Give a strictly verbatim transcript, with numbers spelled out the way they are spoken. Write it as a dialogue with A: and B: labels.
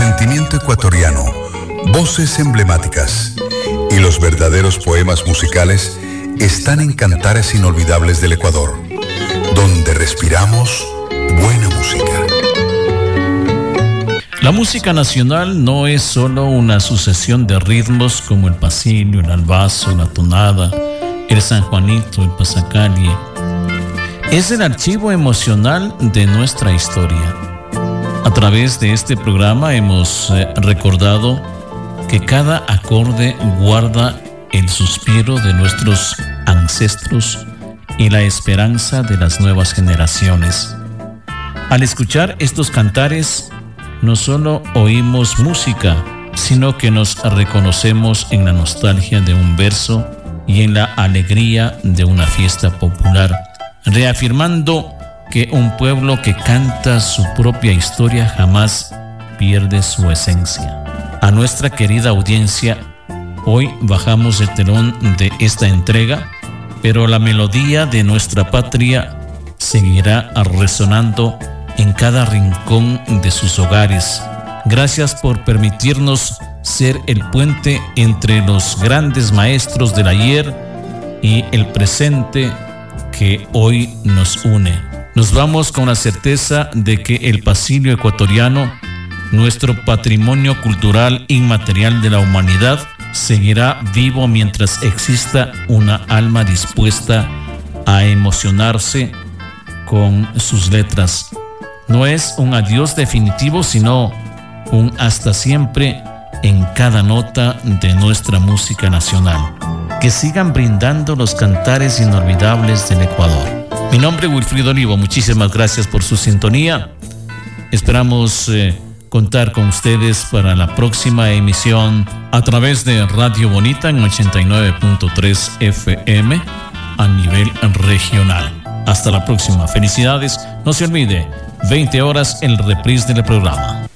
A: sentimiento ecuatoriano, voces emblemáticas y los verdaderos poemas musicales están en Cantares Inolvidables del Ecuador, donde respiramos buena música.
B: La música nacional no es solo una sucesión de ritmos como el pasillo, el albazo, la tonada, el sanjuanito, el pasacalle. Es el archivo emocional de nuestra historia. A través de este programa hemos eh, recordado que cada acorde guarda el suspiro de nuestros ancestros y la esperanza de las nuevas generaciones. Al escuchar estos cantares, no solo oímos música, sino que nos reconocemos en la nostalgia de un verso y en la alegría de una fiesta popular, reafirmando que un pueblo que canta su propia historia jamás pierde su esencia. A nuestra querida audiencia, hoy bajamos el telón de esta entrega, pero la melodía de nuestra patria seguirá resonando en cada rincón de sus hogares. Gracias por permitirnos ser el puente entre los grandes maestros del ayer y el presente que hoy nos une. Nos vamos con la certeza de que el pasillo ecuatoriano, nuestro patrimonio cultural inmaterial de la humanidad, seguirá vivo mientras exista una alma dispuesta a emocionarse con sus letras. No es un adiós definitivo, sino un hasta siempre en cada nota de nuestra música nacional. Que sigan brindando los cantares inolvidables del Ecuador. Mi nombre es Wilfrido Olivo, muchísimas gracias por su sintonía. Esperamos eh, contar con ustedes para la próxima emisión a través de Radio Bonita en ochenta y nueve punto tres F M a nivel regional. Hasta la próxima. Felicidades. No se olvide, veinte horas el reprise del programa.